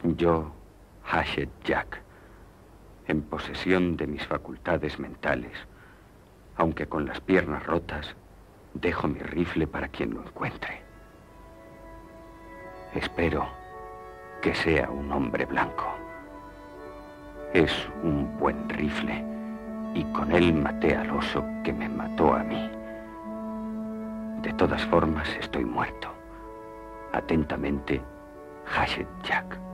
Yo, Hachette Jack, en posesión de mis facultades mentales, aunque con las piernas rotas, dejo mi rifle para quien lo encuentre. Espero que sea un hombre blanco. Es un buen rifle y con él maté al oso que me mató a mí. De todas formas, estoy muerto. Atentamente, Hachette Jack.